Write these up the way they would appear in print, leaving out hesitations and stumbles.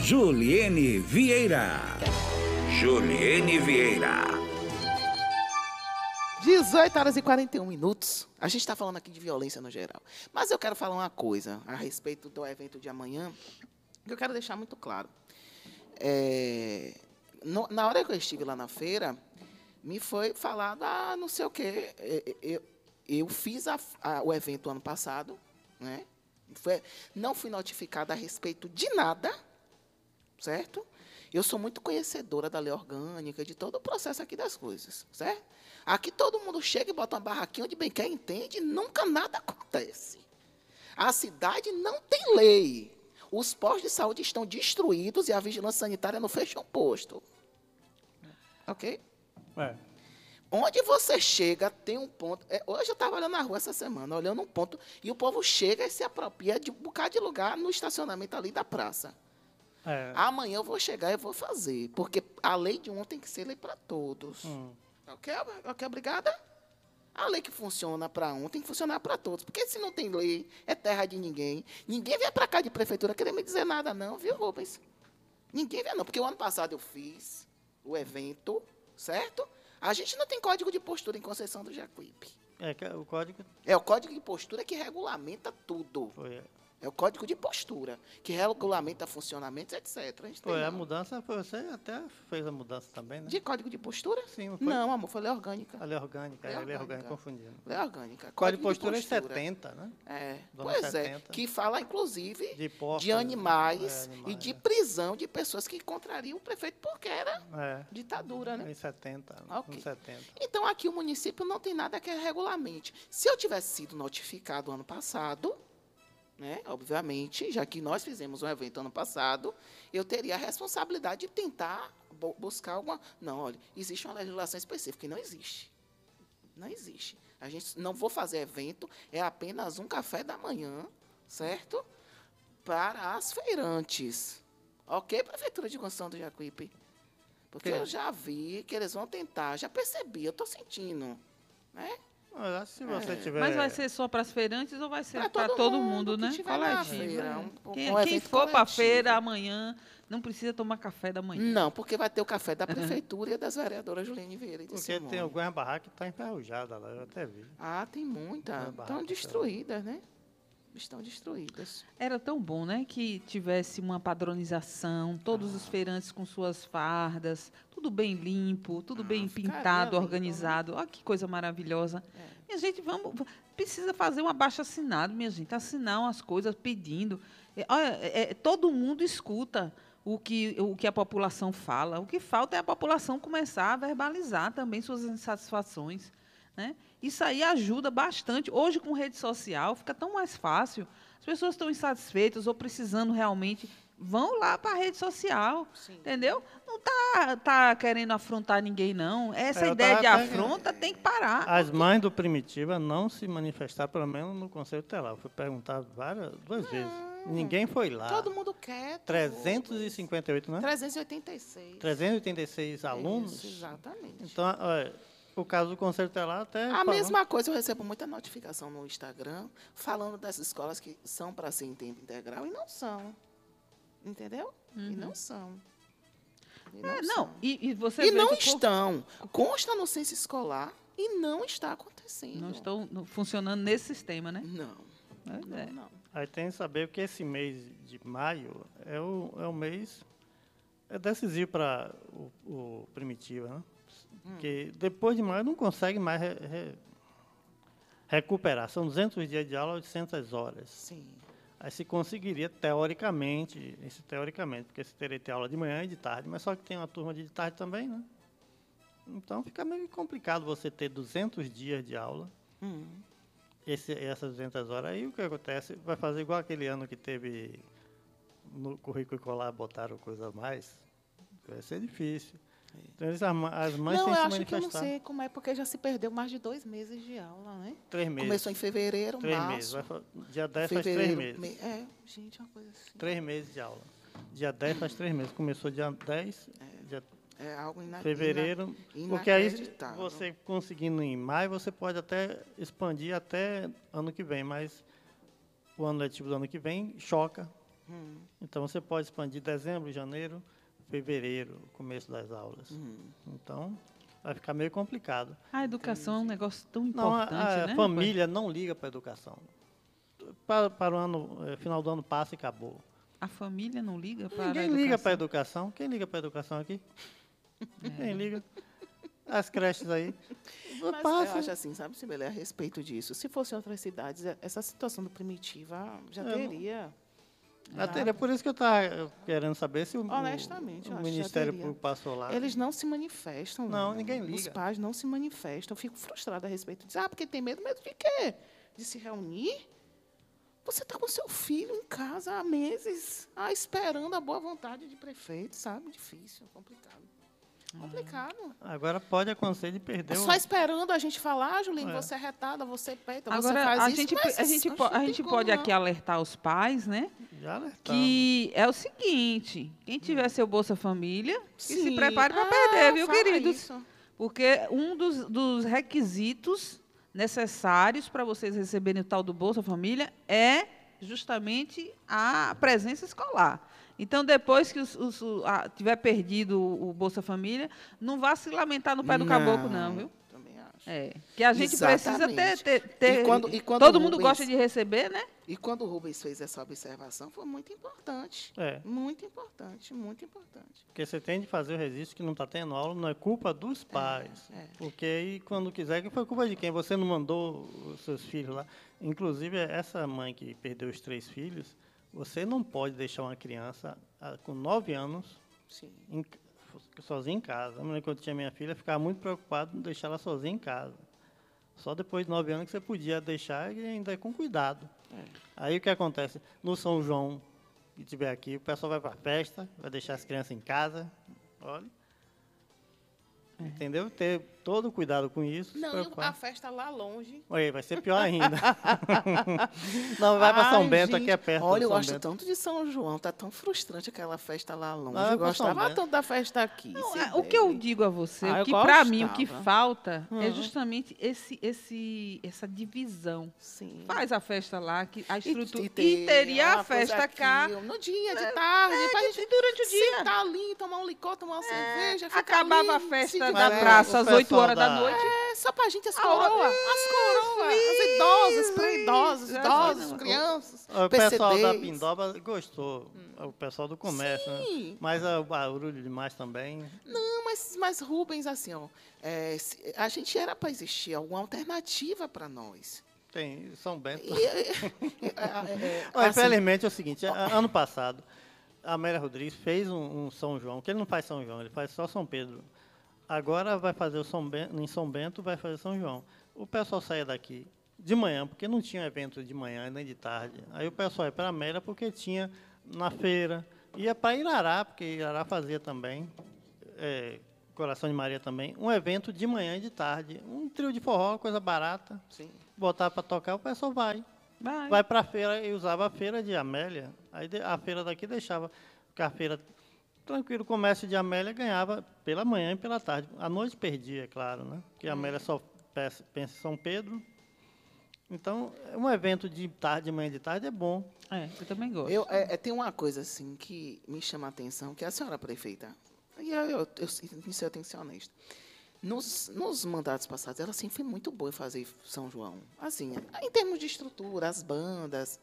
Juliene Vieira. Juliene Vieira. 18h41. A gente está falando aqui de violência no geral. Mas eu quero falar uma coisa a respeito do evento de amanhã, que eu quero deixar muito claro. Na hora que eu estive lá na feira, me foi falado, não sei o quê. Eu fiz o evento ano passado, né? Não fui notificada a respeito de nada, certo? Eu sou muito conhecedora da lei orgânica, de todo o processo aqui das coisas, certo? Aqui todo mundo chega e bota uma barraquinha onde bem quer, entende, nunca nada acontece. A cidade não tem lei. Os postos de saúde estão destruídos e a vigilância sanitária não fecha um posto. Ok? Onde você chega, tem um ponto. Hoje eu estava olhando na rua essa semana, olhando um ponto, e o povo chega e se apropria de um bocado de lugar no estacionamento ali da praça. Amanhã eu vou chegar e vou fazer, porque a lei de um tem que ser lei para todos. Ok, obrigada? A lei que funciona para um tem que funcionar para todos, porque se não tem lei, é terra de ninguém. Ninguém vem para cá de prefeitura querer me dizer nada não, viu, Rubens? Ninguém vem não, porque o ano passado eu fiz o evento, certo? A gente não tem código de postura em Conceição do Jacuípe. O código... É o código de postura que regulamenta tudo. É o código de postura, que regulamenta funcionamentos, etc. A mudança, você até fez a mudança também, né? De código de postura? Sim, não foi? Não, amor, foi lei orgânica. A lei orgânica, lei orgânica, confundindo. Lei orgânica. Código de postura é 70, né? Pois 70, que fala, inclusive, de, porta, de animais e de prisão de pessoas que contrariam o prefeito, porque era ditadura, né? Em 70, okay. 70. Então, aqui o município não tem nada que regulamente. Se eu tivesse sido notificado ano passado... né? Obviamente, já que nós fizemos um evento ano passado, eu teria a responsabilidade de tentar buscar alguma... Não, olha, existe uma legislação específica, e não existe. Não existe. A gente não vou fazer evento, é apenas um café da manhã, certo? Para as feirantes. Ok, Prefeitura de Conceição do Jacuípe? Porque eu já vi que eles vão tentar, já percebi, eu estou sentindo, né? Se você tiver... Mas vai ser só para as feirantes ou vai ser para todo mundo, né? Feira, quem for para a feira amanhã não precisa tomar café da manhã. Não, porque vai ter o café da prefeitura e das vereadoras Juliene Vieira e de Porque tem algumas barracas que estão enferrujadas lá, eu até vi. Tem muita. Estão destruídas, né? Estão destruídas. Era tão bom, né, que tivesse uma padronização, todos os feirantes com suas fardas, tudo bem limpo, tudo bem pintado, organizado. Olha que coisa maravilhosa. Minha gente, precisa fazer um abaixo-assinado, minha gente, assinar umas coisas pedindo. Todo mundo escuta o que a população fala. O que falta é a população começar a verbalizar também suas insatisfações, né? Isso aí ajuda bastante. Hoje, com rede social, fica tão mais fácil. As pessoas estão insatisfeitas ou precisando realmente, vão lá para a rede social, entendeu? Não tá querendo afrontar ninguém, não. Essa ideia de afronta tem que parar. As mães do Primitiva não se manifestaram, pelo menos no Conselho Tutelar. Eu fui perguntar duas vezes. Ninguém foi lá. Todo mundo quer. 358, né? 386. 386 alunos? Isso, exatamente. Então, olha, o caso do Conselho Tutelar até... A mesma coisa, eu recebo muita notificação no Instagram falando das escolas que são para ser em tempo integral e não são. Entendeu? E não são. E você e não estão. Consta no censo escolar e não está acontecendo. Não estão funcionando nesse sistema, né? Não. Não. Aí tem que saber que esse mês de maio é o mês decisivo para o Primitiva, né? Porque depois de maio não consegue mais recuperar. São 200 dias de aula, 800 horas. Sim. Aí se conseguiria, teoricamente, porque você teria que ter aula de manhã e de tarde, mas só que tem uma turma de tarde também, né? Então fica meio complicado você ter 200 dias de aula, essas 200 horas. Aí o que acontece? Vai fazer igual aquele ano que teve no currículo escolar, botaram coisa a mais, vai ser difícil. Então, as mães têm que se manifestar. Não, eu acho que eu não sei como é, porque já se perdeu mais de 2 meses de aula, né? 3 meses. Começou em fevereiro, 3 março. meses. Dia 10 faz 3 meses. Gente, uma coisa assim. 3 meses de aula. Dia 10 faz 3 meses. Começou dia 10, algo fevereiro. Porque aí, você conseguindo em maio, você pode até expandir até ano que vem, mas o ano letivo do ano que vem choca Então, você pode expandir dezembro, janeiro, fevereiro, começo das aulas. Então, vai ficar meio complicado. A educação é um negócio tão Não, importante, né? a família não liga para a educação. Para o ano, final do ano passa e acabou. A família não liga para Ninguém liga para a educação. Quem liga para a educação aqui? Ninguém liga. As creches aí. Mas passa. eu acho assim, sabe, Sibeli, a respeito disso. Se fosse em outras cidades, essa situação do Primitiva já teria. É por isso que eu estava querendo saber se Honestamente, eu o acho que já Ministério teria. Público passou lá. Eles não se manifestam. Não, ninguém Os liga. pais não se manifestam. Eu fico frustrada a respeito disso. Porque tem medo. Medo de quê? De se reunir? Você está com seu filho em casa há meses, esperando a boa vontade de prefeito, sabe? Difícil, complicado. Complicado. Agora pode acontecer de perder Só esperando a gente falar, Julinho, você é retada, você peita, você Agora, faz a isso. gente, Mas a gente, acho po- que a não gente tem pode como, aqui não. alertar os pais, né? Já alertamos. Que é o seguinte, quem tiver seu Bolsa Família, que se Sim. prepare para perder, viu, fala queridos? isso. Porque um dos requisitos necessários para vocês receberem o tal do Bolsa Família é justamente a presença escolar. Então, depois que tiver perdido o Bolsa Família, não vá se lamentar no pé do caboclo, não, viu? Também acho. Que a gente precisa Exatamente. ter E quando todo o mundo Rubens- gosta de receber, né? E quando o Rubens fez essa observação, foi muito importante. Muito importante, muito importante. Porque você tem de fazer o registro que não está tendo aula, não é culpa dos pais. Porque aí, quando quiser, que foi culpa de quem? Você não mandou os seus filhos lá. Inclusive, essa mãe que perdeu os 3 filhos, você não pode deixar uma criança com 9 anos Sim. sozinha em casa. Eu me lembro quando eu tinha minha filha, eu ficava muito preocupado em deixar ela sozinha em casa. Só depois de 9 anos que você podia deixar e ainda com cuidado. Aí o que acontece? No São João, que tiver aqui, o pessoal vai para a festa, vai deixar as crianças em casa. Olha. Entendeu? Ter todo o cuidado com isso. Não, se e preocupar. a festa lá longe. Olha, vai ser pior ainda. Não, vai para São Ai, Bento, gente, aqui é perto. Olha, de eu São gosto Bento. tanto de São João, tá tão frustrante aquela festa lá longe. Não, é Eu pra São gostava Bento. tanto da festa aqui. O que eu digo a você, eu o que para mim o que gostava. falta é justamente essa divisão. Sim. Faz a festa lá, que a estrutura. ter E teria a uma coisa festa aqui, cá. no dia, de tarde, pra gente durante o dia. sentar ali, tomar um licor, tomar uma cerveja. ficar Acabava ali, a festa se da divertir. praça às o 8 horas pessoal da noite. Só pra gente, as A hora- coroas, as idosas, pré-idosos, Isso, idosos, isso. crianças, O pessoal da PCDs. Pindoba gostou, o pessoal do comércio, Sim. né? Mas o barulho demais também. Não, mas Rubens, assim, ó, a gente era para existir alguma alternativa para nós. Tem São Bento. Assim, Infelizmente é o seguinte, ano passado, a Amélia Rodrigues fez um São João, que ele não faz São João, ele faz só São Pedro. Agora vai fazer em São Bento, vai fazer São João. O pessoal saía daqui de manhã, porque não tinha evento de manhã nem de tarde. Aí o pessoal ia para a Amélia porque tinha na feira. Ia para Irará, porque Irará fazia também, Coração de Maria também, um evento de manhã e de tarde. Um trio de forró, coisa barata. sim. Botar para tocar, o pessoal vai. Vai para a feira e usava a feira de Amélia. Aí a feira daqui deixava, porque a feira, tranquilo, o comércio de Amélia ganhava pela manhã e pela tarde. À noite perdia, é claro, né? Porque a Amélia só pensa em São Pedro. Então, um evento de tarde, de manhã e de tarde é bom. Eu também gosto. Tem uma coisa, assim, que me chama a atenção, que a senhora prefeita, e nisso eu tenho que ser honesta, nos mandatos passados, ela sempre foi muito boa em fazer São João. Assim, em termos de estrutura, as bandas,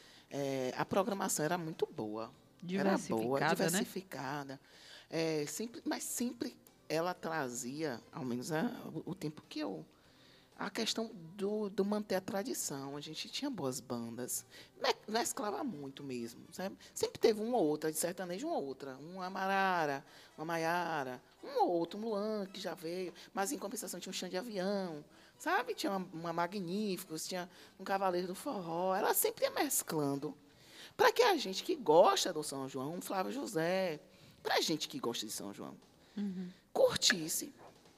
a programação era muito boa. Era boa, diversificada. Mas sempre ela trazia, ao menos o tempo que a questão do manter a tradição. A gente tinha boas bandas. Mesclava muito mesmo, sabe? Sempre teve uma ou outra, de sertanejo, uma ou outra. Uma Marara, uma Maiara, um ou outro, um Luan, que já veio. Mas, em compensação, tinha um Chão de Avião, sabe? Tinha uma Magníficos, tinha um Cavaleiro do Forró. Ela sempre ia mesclando. Para que a gente que gosta do São João, um Flávio José, para a gente que gosta de São João, curtisse.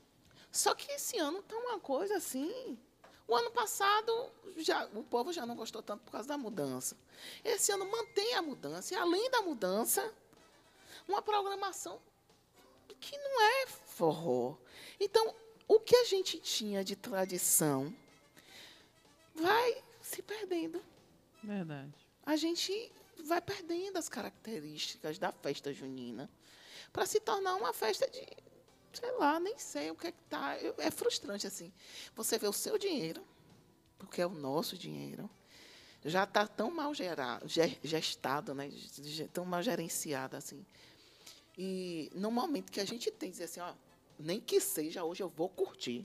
Só que esse ano está uma coisa assim. O ano passado, o povo já não gostou tanto por causa da mudança. Esse ano mantém a mudança. E, além da mudança, uma programação que não é forró. Então, o que a gente tinha de tradição vai se perdendo. Verdade. A gente vai perdendo as características da festa junina para se tornar uma festa de, sei lá, nem sei o que é que tá. É frustrante, assim. Você vê o seu dinheiro, porque é o nosso dinheiro, já está tão mal gestado, né? Tão mal gerenciado, assim. E no momento que a gente tem, dizer assim, ó, nem que seja hoje eu vou curtir.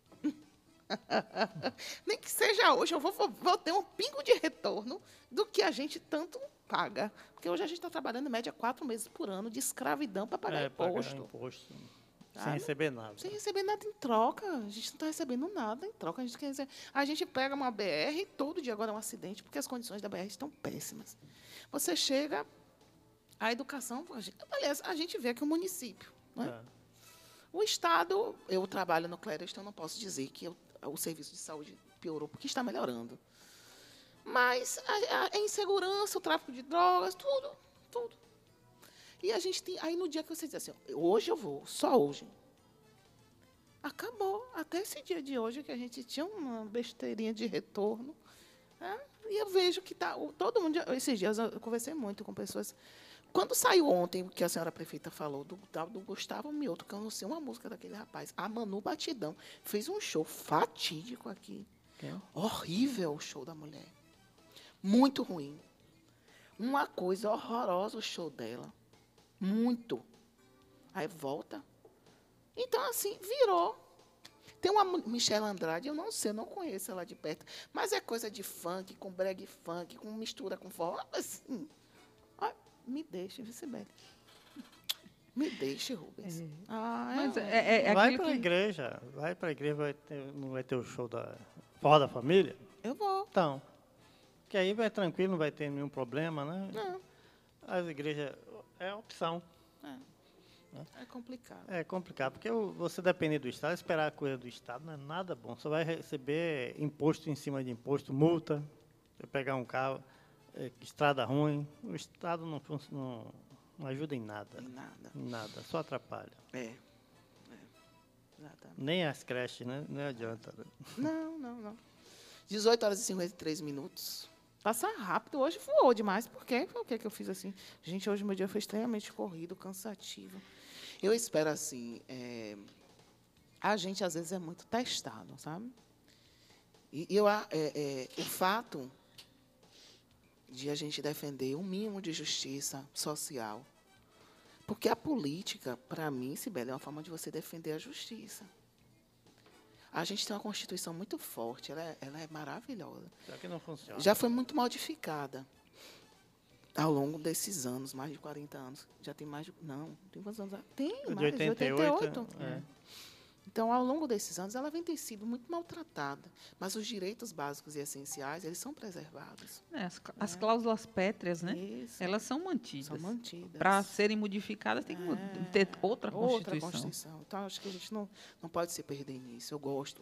Nem que seja hoje eu vou ter um pingo de retorno do que a gente tanto paga. Porque hoje a gente está trabalhando, em média, 4 meses por ano de escravidão para pagar imposto. Pagar imposto. Sabe? Sem receber nada. Sem receber nada em troca. A gente não está recebendo nada em troca. A gente pega uma BR e todo dia agora é um acidente, porque as condições da BR estão péssimas. Você chega, a educação... Aliás, a gente vê que o município... Né? O Estado... Eu trabalho no Clériston, então não posso dizer que o serviço de saúde piorou, porque está melhorando. Mas a insegurança, o tráfico de drogas, tudo. E a gente tem... Aí, no dia que você diz assim, hoje eu vou, só hoje. Acabou. Até esse dia de hoje, que a gente tinha uma besteirinha de retorno. Né? E eu vejo que tá... Todo mundo... Esses dias eu conversei muito com pessoas... Quando saiu ontem, que a senhora prefeita falou, do Gustavo Mioto, que eu não sei uma música daquele rapaz, a Manu Batidão, fez um show fatídico aqui. Horrível o show da mulher. Muito ruim. Uma coisa horrorosa o show dela. Muito. Aí volta. Então, assim, virou. Tem uma Michelle Andrade, eu não sei, eu não conheço ela de perto, mas é coisa de funk, com brega funk, com mistura com forró, assim... Me deixe, Vicibele. Me deixe, Rubens. Mas vai para a igreja. Vai para a igreja, não vai ter o show da Forró da Família? Eu vou. Então, que aí vai tranquilo, não vai ter nenhum problema, né? Não. As igrejas, é opção. É complicado. É complicado, porque você depender do Estado, esperar a coisa do Estado não é nada bom. Você vai receber imposto em cima de imposto, multa, você pegar um carro... estrada ruim, o Estado não ajuda em nada. Em nada, só atrapalha. Exatamente. Nem as creches, né? Não adianta. Não. 18 horas e 53 minutos. Passa rápido. Hoje voou demais. Por quê? Por que eu fiz assim? Gente, hoje meu dia foi extremamente corrido, cansativo. Eu espero, assim... a gente, às vezes, é muito testado, sabe? E o fato... de a gente defender um mínimo de justiça social. Porque a política, para mim, Sibeli, é uma forma de você defender a justiça. A gente tem uma Constituição muito forte, ela é maravilhosa. Só que não funciona. Já foi muito modificada ao longo desses anos, mais de 40 anos. Já tem mais de... Não, tem quantos anos? Tem mais de 88. Então, ao longo desses anos, ela vem ter sido muito maltratada. Mas os direitos básicos e essenciais, eles são preservados. As cláusulas pétreas, né? Isso. Elas são mantidas. São mantidas. Para serem modificadas, tem que ter outra Constituição. Então, acho que a gente não pode se perder nisso. Eu gosto.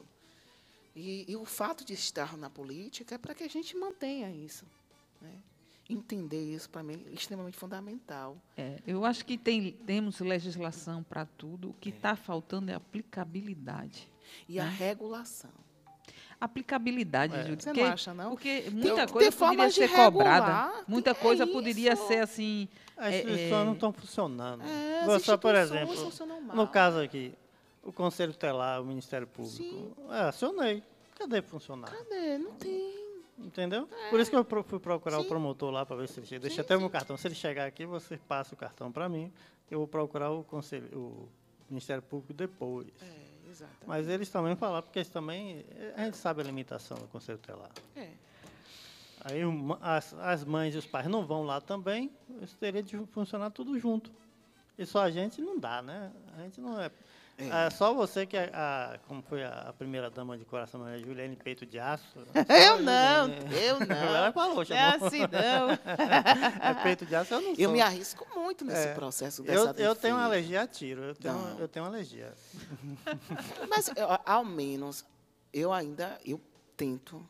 E o fato de estar na política é para que a gente mantenha isso. Né? Entender isso, para mim, é extremamente fundamental. Eu acho que temos legislação para tudo. O que está faltando é aplicabilidade. E a regulação. Aplicabilidade, Júlio. Você não acha, não? Porque muita coisa poderia ser cobrada. Muita coisa poderia ser assim... As instituições não estão funcionando. Só, por exemplo, no caso aqui, o Conselho Tutelar, o Ministério Público, acionei. Cadê funcionar? Cadê? Não tem. Entendeu? Por isso que eu fui procurar o promotor lá para ver se ele chega. Deixa até o meu cartão. Se ele chegar aqui, você passa o cartão para mim. Eu vou procurar o Ministério Público depois. Exatamente. Mas eles também falaram, porque eles também... A gente sabe a limitação do Conselho Tutelar. Aí as mães e os pais não vão lá também. Isso teria de funcionar tudo junto. E só a gente não dá, né? A gente não é... só você que como foi a primeira dama de coração, a Juliane Peito de Aço. Eu não. Ela falou, chamou. É assim, não. Peito de aço, eu não sou. Eu me arrisco muito nesse processo dessa defesa. Eu tenho uma alergia a tiro. Eu tenho uma alergia. Mas, ao menos, eu tento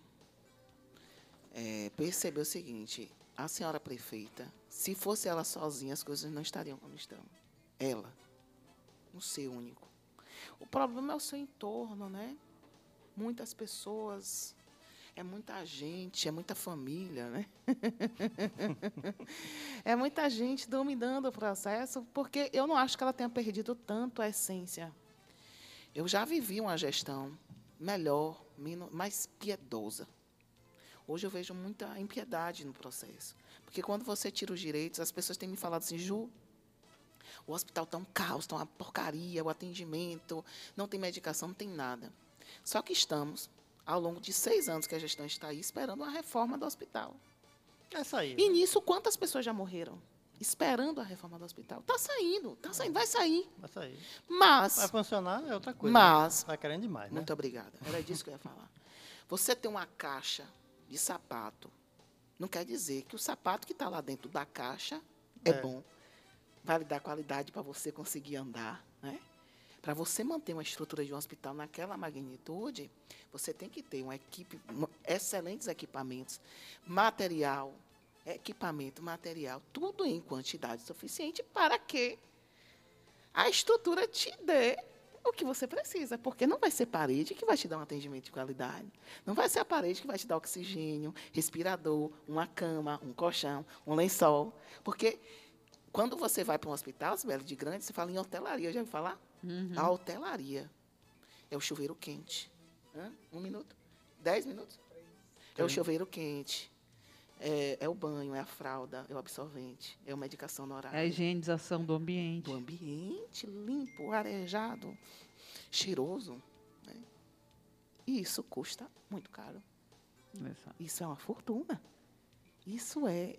perceber o seguinte. A senhora prefeita, se fosse ela sozinha, as coisas não estariam como estão. Ela. Não ser único. O problema é o seu entorno, né? Muitas pessoas É muita gente, é muita família, né? É muita gente dominando o processo, porque eu não acho que ela tenha perdido tanto a essência. Eu já vivi uma gestão melhor, mais piedosa. Hoje eu vejo muita impiedade no processo. Porque quando você tira os direitos, as pessoas têm me falado assim, Ju, o hospital está um caos, está uma porcaria, o atendimento, não tem medicação, não tem nada. Só que estamos, ao longo de 6 anos que a gestão está aí, esperando uma reforma do hospital. Essa aí. E nisso, quantas pessoas já morreram? Esperando a reforma do hospital. Está saindo, vai sair. Vai sair. Mas... Vai funcionar é outra coisa. Mas... Está querendo demais, né? Muito obrigada. Era disso que eu ia falar. Você tem uma caixa de sapato, não quer dizer que o sapato que está lá dentro da caixa é bom. Vai lhe dar qualidade para você conseguir andar, né? Para você manter uma estrutura de um hospital naquela magnitude, você tem que ter uma equipe, excelentes equipamentos, material, tudo em quantidade suficiente para que a estrutura te dê o que você precisa, porque não vai ser parede que vai te dar um atendimento de qualidade, não vai ser a parede que vai te dar oxigênio, respirador, uma cama, um colchão, um lençol, porque quando você vai para um hospital, Sibeli, de grande, você fala em hotelaria, já ouviu falar? Uhum. A hotelaria é o chuveiro quente. 1 minuto? 10 minutos? É o chuveiro quente. É o banho, é a fralda, é o absorvente, é a medicação no horário. É a higienização do ambiente. Do ambiente limpo, arejado, cheiroso. Né? E isso custa muito caro. Exato. Isso é uma fortuna. Isso é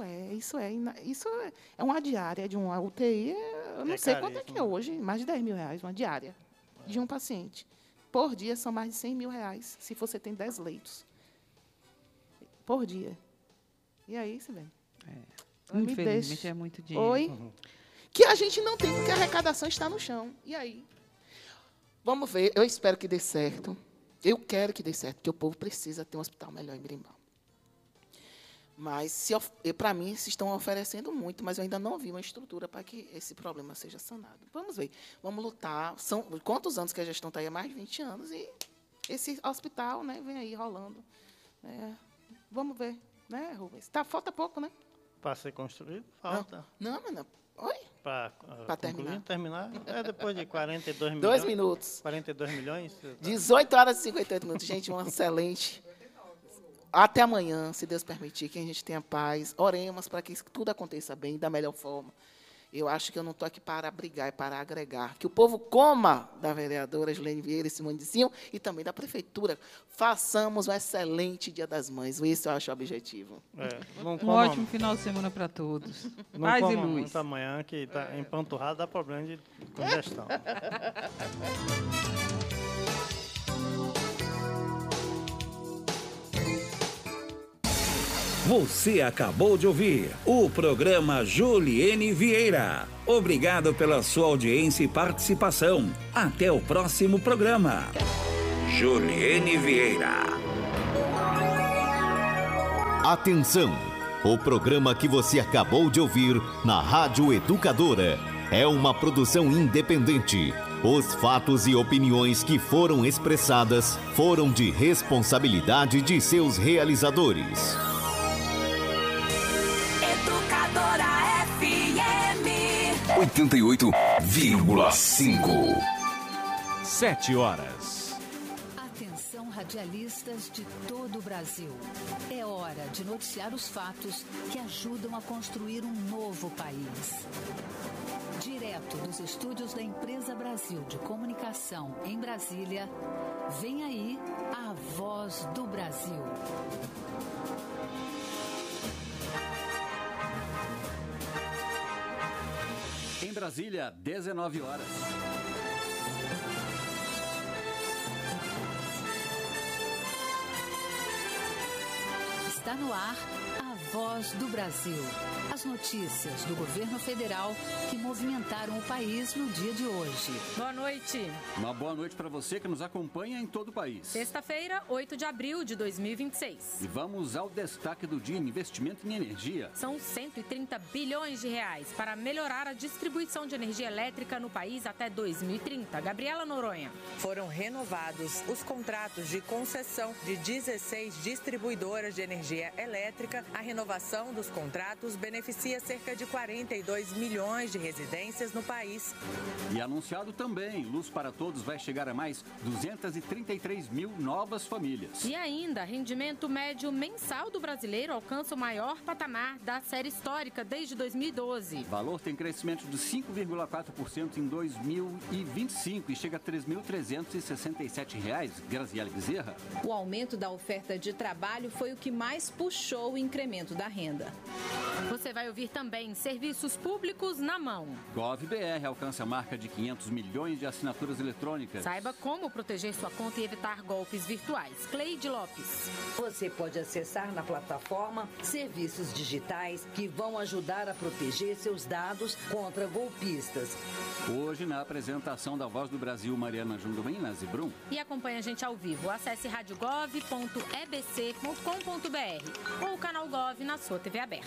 uma diária de uma UTI, eu não sei quanto é que é hoje, mais de 10 mil reais, uma diária de um paciente. Por dia são mais de 100 mil reais, se você tem 10 leitos. Por dia. E aí, Sibeli? Infelizmente é muito dinheiro. Oi? Que a gente não tem, porque a arrecadação está no chão. E aí? Vamos ver, eu espero que dê certo. Eu quero que dê certo, porque o povo precisa ter um hospital melhor em Berimbau. Mas, para mim, se estão oferecendo muito, mas eu ainda não vi uma estrutura para que esse problema seja sanado. Vamos ver. Vamos lutar. São quantos anos que a gestão está aí? Há mais de 20 anos. E esse hospital, né, vem aí rolando. Vamos ver, né, Rubens? Falta pouco, né? Para ser construído, falta. Não, mas oi? Para terminar. Depois de 42 milhões. 2 minutos. 42 milhões. 18 horas e 58 minutos. Gente, um excelente... Até amanhã, se Deus permitir, que a gente tenha paz. Oremos para que tudo aconteça bem, da melhor forma. Eu acho que eu não estou aqui para brigar, é para agregar. Que o povo coma da vereadora Juliene Vieira e Simone de Sion e também da prefeitura. Façamos um excelente Dia das Mães. Esse eu acho o objetivo. Um ótimo final de semana para todos. Paz e luz. Muito amanhã, que está empanturrado, dá problema de congestão. Você acabou de ouvir o programa Juliene Vieira. Obrigado pela sua audiência e participação. Até o próximo programa. Juliene Vieira. Atenção! O programa que você acabou de ouvir na Rádio Educadora é uma produção independente. Os fatos e opiniões que foram expressadas foram de responsabilidade de seus realizadores. 88,5. 7 horas. Atenção, radialistas de todo o Brasil. É hora de noticiar os fatos que ajudam a construir um novo país. Direto dos estúdios da Empresa Brasil de Comunicação em Brasília, vem aí a Voz do Brasil. Em Brasília, 19 horas. Está no ar a Voz do Brasil. As notícias do governo federal que movimentaram o país no dia de hoje. Boa noite. Uma boa noite para você que nos acompanha em todo o país. Sexta-feira, 8 de abril de 2026. E vamos ao destaque do dia: investimento em energia. São 130 bilhões de reais para melhorar a distribuição de energia elétrica no país até 2030. Gabriela Noronha. Foram renovados os contratos de concessão de 16 distribuidoras de energia elétrica. A renovação dos contratos beneficia cerca de 42 milhões de residências no país. E anunciado também, Luz para Todos vai chegar a mais 233 mil novas famílias. E ainda, rendimento médio mensal do brasileiro alcança o maior patamar da série histórica desde 2012. O valor tem crescimento de 5,4% em 2025 e chega a R$ 3.367. Graziele Bezerra. O aumento da oferta de trabalho foi o que mais puxou o incremento da renda. Você vai ouvir também serviços públicos na mão. GovBR alcança a marca de 500 milhões de assinaturas eletrônicas. Saiba como proteger sua conta e evitar golpes virtuais. Cleide Lopes. Você pode acessar na plataforma serviços digitais que vão ajudar a proteger seus dados contra golpistas. Hoje, na apresentação da Voz do Brasil, Mariana Junduminas e Brum. E acompanhe a gente ao vivo. Acesse radiogov.ebc.com.br ou o canal Gov na sua TV aberta.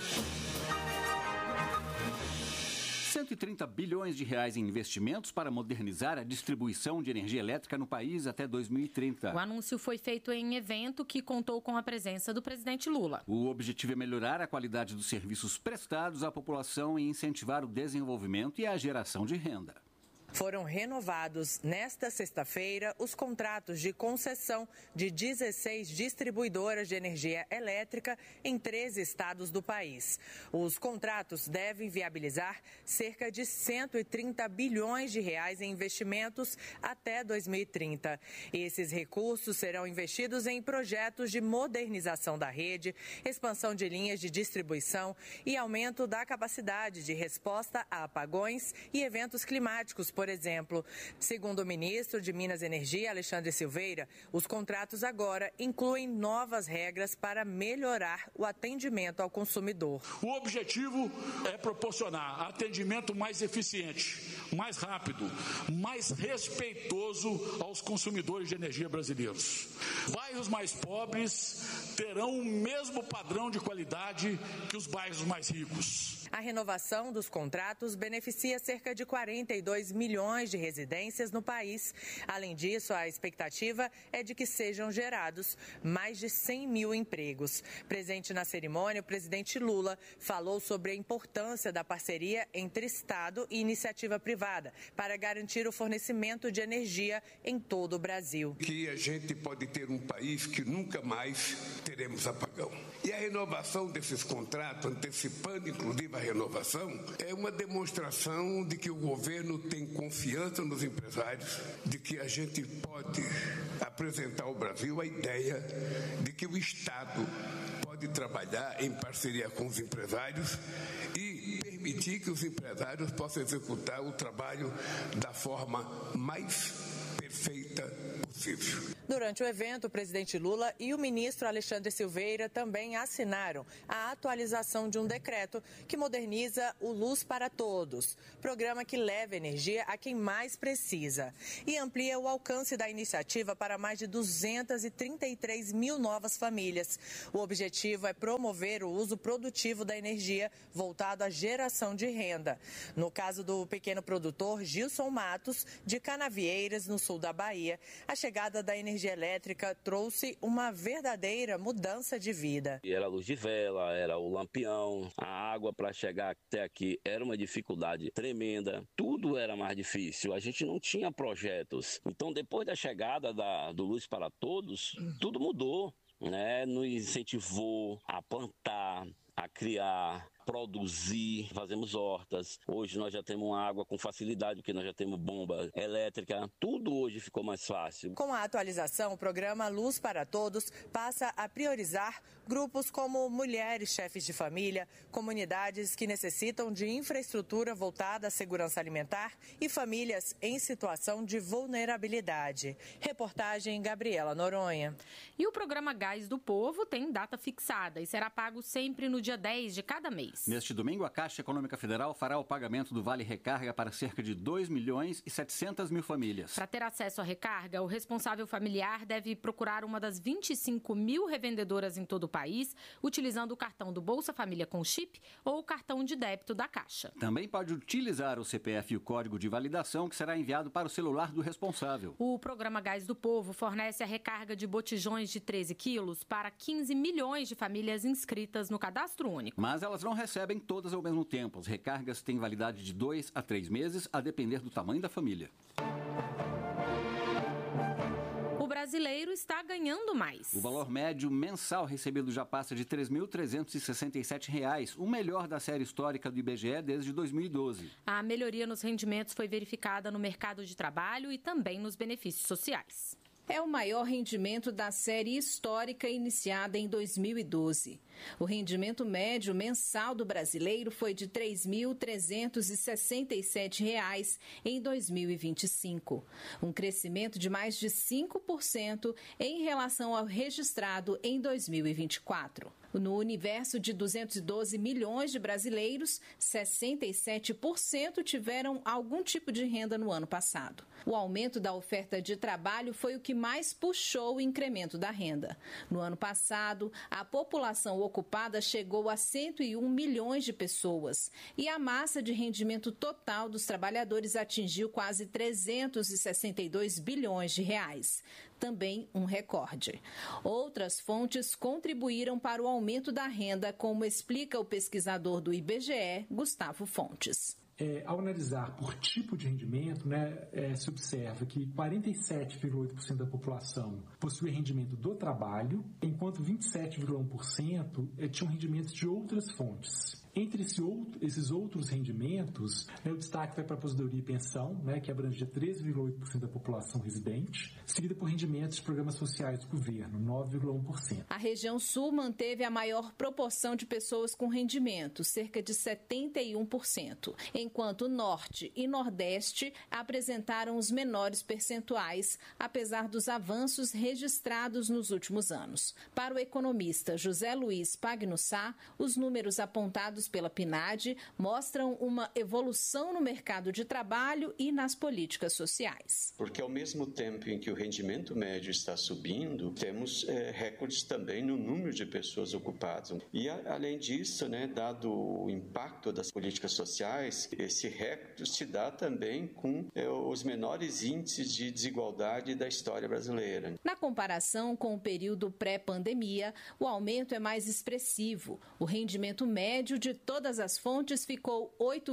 130 bilhões de reais em investimentos para modernizar a distribuição de energia elétrica no país até 2030. O anúncio foi feito em evento que contou com a presença do presidente Lula. O objetivo é melhorar a qualidade dos serviços prestados à população e incentivar o desenvolvimento e a geração de renda. Foram renovados nesta sexta-feira os contratos de concessão de 16 distribuidoras de energia elétrica em 13 estados do país. Os contratos devem viabilizar cerca de 130 bilhões de reais em investimentos até 2030. Esses recursos serão investidos em projetos de modernização da rede, expansão de linhas de distribuição e aumento da capacidade de resposta a apagões e eventos climáticos, por exemplo. Segundo o ministro de Minas e Energia, Alexandre Silveira, os contratos agora incluem novas regras para melhorar o atendimento ao consumidor. O objetivo é proporcionar atendimento mais eficiente, mais rápido, mais respeitoso aos consumidores de energia brasileiros. Bairros mais pobres terão o mesmo padrão de qualidade que os bairros mais ricos. A renovação dos contratos beneficia cerca de 42 milhões de residências no país. Além disso, a expectativa é de que sejam gerados mais de 100 mil empregos. Presente na cerimônia, o presidente Lula falou sobre a importância da parceria entre Estado e iniciativa privada para garantir o fornecimento de energia em todo o Brasil. Que a gente pode ter um país que nunca mais teremos apagão. E a renovação desses contratos, antecipando inclusive a renovação, é uma demonstração de que o governo tem confiança nos empresários, de que a gente pode apresentar ao Brasil a ideia de que o Estado pode trabalhar em parceria com os empresários e permitir que os empresários possam executar o trabalho da forma mais perfeita possível. Durante o evento, o presidente Lula e o ministro Alexandre Silveira também assinaram a atualização de um decreto que moderniza o Luz para Todos, programa que leva energia a quem mais precisa e amplia o alcance da iniciativa para mais de 233 mil novas famílias. O objetivo é promover o uso produtivo da energia voltado à geração de renda. No caso do pequeno produtor Gilson Matos, de Canavieiras, no sul da Bahia, a chegada da energia elétrica trouxe uma verdadeira mudança de vida. Era a luz de vela, era o lampião, a água para chegar até aqui era uma dificuldade tremenda, tudo era mais difícil, a gente não tinha projetos. Então, depois da chegada do Luz para Todos, tudo mudou, né? Nos incentivou a plantar, a criar, produzir, fazemos hortas. Hoje nós já temos água com facilidade, porque nós já temos bomba elétrica. Tudo hoje ficou mais fácil. Com a atualização, o programa Luz para Todos passa a priorizar grupos como mulheres, chefes de família, comunidades que necessitam de infraestrutura voltada à segurança alimentar e famílias em situação de vulnerabilidade. Reportagem Gabriela Noronha. E o programa Gás do Povo tem data fixada e será pago sempre no dia 10 de cada mês. Neste domingo, a Caixa Econômica Federal fará o pagamento do Vale Recarga para cerca de 2.700.000 famílias. Para ter acesso à recarga, o responsável familiar deve procurar uma das 25 mil revendedoras em todo o país, utilizando o cartão do Bolsa Família com chip ou o cartão de débito da Caixa. Também pode utilizar o CPF e o código de validação, que será enviado para o celular do responsável. O programa Gás do Povo fornece a recarga de botijões de 13 quilos para 15 milhões de famílias inscritas no Cadastro Único. Mas elas não recebem todas ao mesmo tempo. As recargas têm validade de 2 a 3 meses, a depender do tamanho da família. O brasileiro está ganhando mais. O valor médio mensal recebido já passa de R$ 3.367, o melhor da série histórica do IBGE desde 2012. A melhoria nos rendimentos foi verificada no mercado de trabalho e também nos benefícios sociais. É o maior rendimento da série histórica iniciada em 2012. O rendimento médio mensal do brasileiro foi de R$ 3.367 em 2025, um crescimento de mais de 5% em relação ao registrado em 2024. No universo de 212 milhões de brasileiros, 67% tiveram algum tipo de renda no ano passado. O aumento da oferta de trabalho foi o que mais puxou o incremento da renda. No ano passado, a população ocupada chegou a 101 milhões de pessoas e a massa de rendimento total dos trabalhadores atingiu quase 362 bilhões de reais. Também um recorde. Outras fontes contribuíram para o aumento da renda, como explica o pesquisador do IBGE, Gustavo Fontes. Ao analisar por tipo de rendimento, se observa que 47,8% da população possui rendimento do trabalho, enquanto 27,1% tinham rendimentos de outras fontes. Entre esses outros rendimentos, o destaque vai para a aposentadoria e pensão, que abrange 13,8% da população residente, seguida por rendimentos de programas sociais do governo, 9,1%. A região sul manteve a maior proporção de pessoas com rendimento, cerca de 71%, enquanto o norte e nordeste apresentaram os menores percentuais, apesar dos avanços registrados nos últimos anos. Para o economista José Luiz Pagnussá, os números apontados pela PNAD mostram uma evolução no mercado de trabalho e nas políticas sociais. Porque ao mesmo tempo em que o rendimento médio está subindo, temos recordes também no número de pessoas ocupadas. E além disso, dado o impacto das políticas sociais, esse recorde se dá também com os menores índices de desigualdade da história brasileira. Na comparação com o período pré-pandemia, o aumento é mais expressivo. O rendimento médio de todas as fontes ficou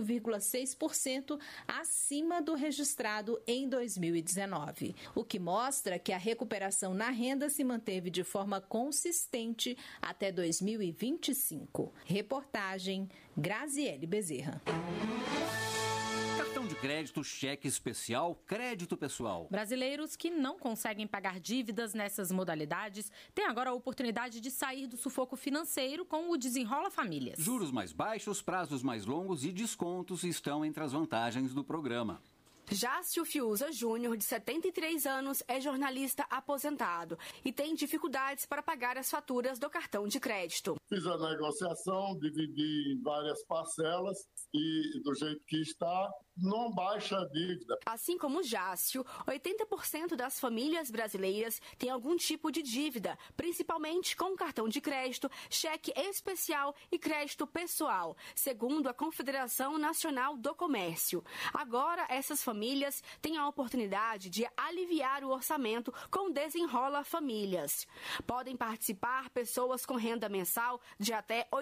8,6% acima do registrado em 2019, o que mostra que a recuperação na renda se manteve de forma consistente até 2025. Reportagem Graziele Bezerra. Cartão de crédito, cheque especial, crédito pessoal. Brasileiros que não conseguem pagar dívidas nessas modalidades têm agora a oportunidade de sair do sufoco financeiro com o Desenrola Famílias. Juros mais baixos, prazos mais longos e descontos estão entre as vantagens do programa. Jácio Fiuza Júnior, de 73 anos, é jornalista aposentado e tem dificuldades para pagar as faturas do cartão de crédito. Fiz a negociação, dividi em várias parcelas e, do jeito que está, não baixa a dívida. Assim como Jácio, 80% das famílias brasileiras têm algum tipo de dívida, principalmente com cartão de crédito, cheque especial e crédito pessoal, segundo a Confederação Nacional do Comércio. Agora, essas famílias têm a oportunidade de aliviar o orçamento com Desenrola Famílias. Podem participar pessoas com renda mensal de até R$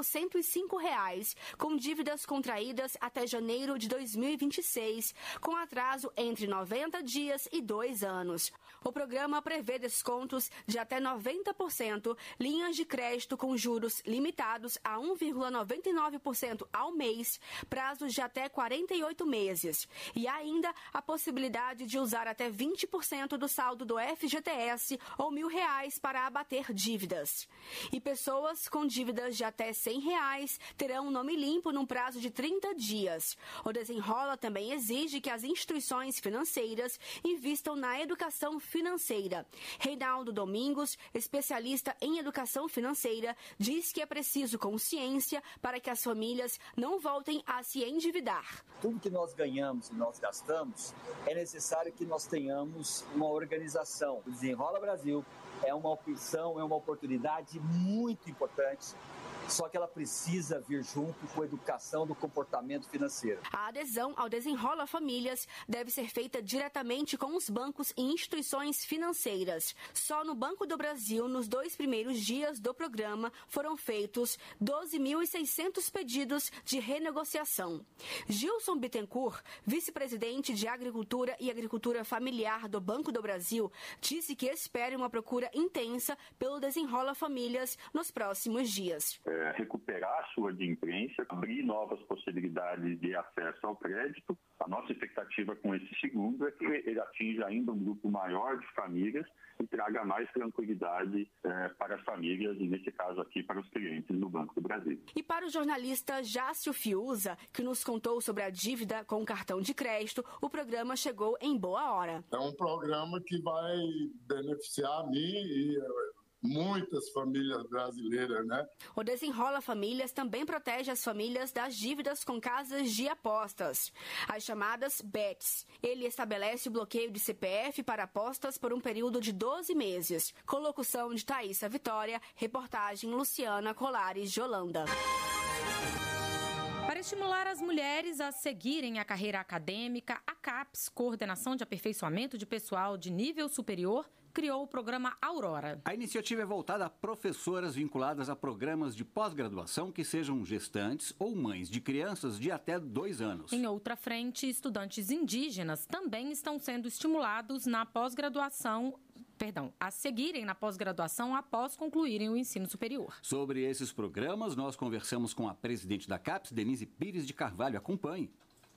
8.105, com dívidas contraídas até janeiro de 2026, com atraso entre 90 dias e 2 anos. O programa prevê descontos de até 90%, linhas de crédito com juros limitados a 1,99% ao mês, prazos de até 48 meses. E ainda a possibilidade de usar até 20% do saldo do FGTS ou R$ 1.000 para abater dívidas. E pessoas com dívidas de até R$ 100 terão nome limpo num prazo de 30 dias. O Desenrola também exige que as instituições financeiras invistam na educação financeira. Reinaldo Domingos, especialista em educação financeira, diz que é preciso consciência para que as famílias não voltem a se endividar. Tudo que nós ganhamos e nós gastamos, é necessário que nós tenhamos uma organização. O Desenrola Brasil é uma opção, é uma oportunidade muito importante, só que ela precisa vir junto com a educação do comportamento financeiro. A adesão ao Desenrola Famílias deve ser feita diretamente com os bancos e instituições financeiras. Só no Banco do Brasil, nos 2 primeiros dias do programa, foram feitos 12.600 pedidos de renegociação. Gilson Bittencourt, vice-presidente de Agricultura e Agricultura Familiar do Banco do Brasil, disse que espera uma procura intensa pelo Desenrola Famílias nos próximos dias. Recuperar a sua adimplência, abrir novas possibilidades de acesso ao crédito. A nossa expectativa com esse segundo é que ele atinja ainda um grupo maior de famílias e traga mais tranquilidade para as famílias e, nesse caso aqui, para os clientes do Banco do Brasil. E para o jornalista Jácio Fiuza, que nos contou sobre a dívida com o cartão de crédito, o programa chegou em boa hora. É um programa que vai beneficiar a mim e muitas famílias brasileiras, né? O Desenrola Famílias também protege as famílias das dívidas com casas de apostas, as chamadas BETs. Ele estabelece o bloqueio de CPF para apostas por um período de 12 meses. Com locução de Thaísa Vitória, reportagem Luciana Colares de Holanda. Para estimular as mulheres a seguirem a carreira acadêmica, a CAPES, Coordenação de Aperfeiçoamento de Pessoal de Nível Superior, criou o programa Aurora. A iniciativa é voltada a professoras vinculadas a programas de pós-graduação que sejam gestantes ou mães de crianças de até 2 anos. Em outra frente, estudantes indígenas também estão sendo estimulados na pós-graduação, a seguirem na pós-graduação após concluírem o ensino superior. Sobre esses programas, nós conversamos com a presidente da CAPES, Denise Pires de Carvalho. Acompanhe.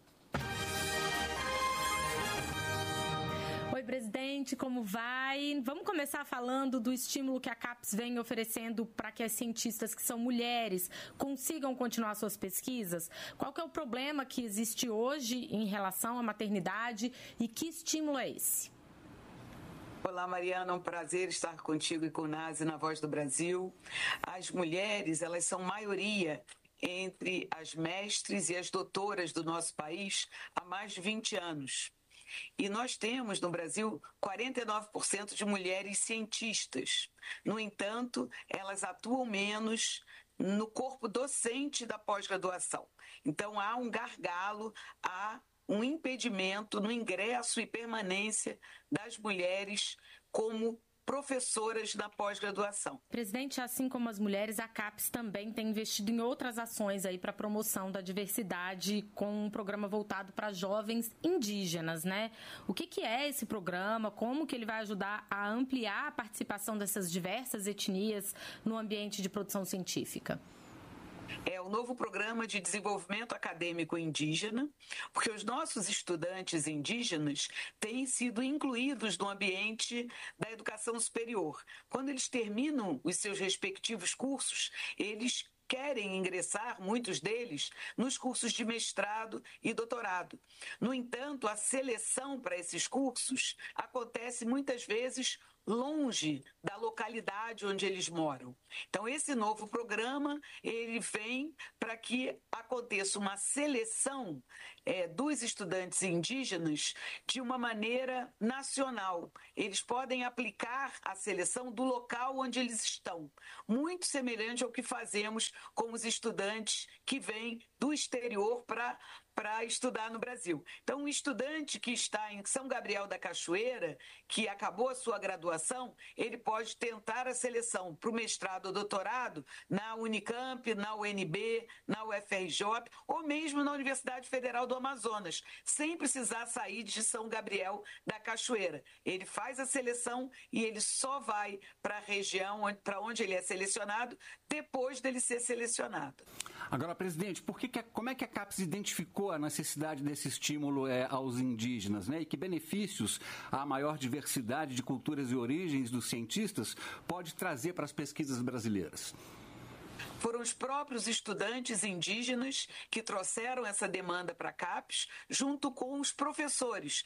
Oi, presidente, como vai? Vamos começar falando do estímulo que a CAPES vem oferecendo para que as cientistas que são mulheres consigam continuar suas pesquisas. Qual que é o problema que existe hoje em relação à maternidade e que estímulo é esse? Olá, Mariana, é um prazer estar contigo e com o Nazi na Voz do Brasil. As mulheres, elas são maioria entre as mestres e as doutoras do nosso país há mais de 20 anos. E nós temos no Brasil 49% de mulheres cientistas. No entanto, elas atuam menos no corpo docente da pós-graduação. Então, há um gargalo, há um impedimento no ingresso e permanência das mulheres como professoras na pós-graduação. Presidente, assim como as mulheres, a CAPES também tem investido em outras ações aí para a promoção da diversidade com um programa voltado para jovens indígenas, né? O que é esse programa? Como que ele vai ajudar a ampliar a participação dessas diversas etnias no ambiente de produção científica? É o novo programa de desenvolvimento acadêmico indígena, porque os nossos estudantes indígenas têm sido incluídos no ambiente da educação superior. Quando eles terminam os seus respectivos cursos, eles querem ingressar, muitos deles, nos cursos de mestrado e doutorado. No entanto, a seleção para esses cursos acontece muitas vezes longe da localidade onde eles moram. Então, esse novo programa, ele vem para que aconteça uma seleção dos estudantes indígenas de uma maneira nacional. Eles podem aplicar a seleção do local onde eles estão, muito semelhante ao que fazemos com os estudantes que vêm do exterior para estudar no Brasil. Então, um estudante que está em São Gabriel da Cachoeira, que acabou a sua graduação, ele pode tentar a seleção para o mestrado ou doutorado na Unicamp, na UNB, na UFRJ ou mesmo na Universidade Federal do Amazonas, sem precisar sair de São Gabriel da Cachoeira. Ele faz a seleção e ele só vai para a região para onde ele é selecionado depois dele ser selecionado. Agora, presidente, como é que a CAPES identificou a necessidade desse estímulo aos indígenas, né? E que benefícios a maior diversidade de culturas e origens dos cientistas pode trazer para as pesquisas brasileiras? Foram os próprios estudantes indígenas que trouxeram essa demanda para a CAPES, junto com os professores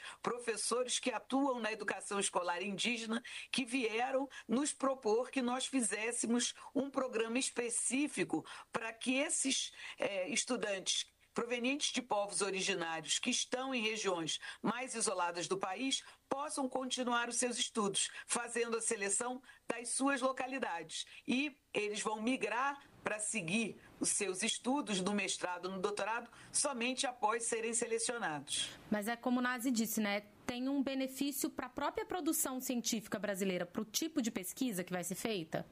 que atuam na educação escolar indígena, que vieram nos propor que nós fizéssemos um programa específico para que esses estudantes provenientes de povos originários que estão em regiões mais isoladas do país possam continuar os seus estudos, fazendo a seleção das suas localidades. E eles vão migrar para seguir os seus estudos no mestrado, no doutorado, somente após serem selecionados. Mas é como o Nazi disse, né? Tem um benefício para a própria produção científica brasileira, para o tipo de pesquisa que vai ser feita?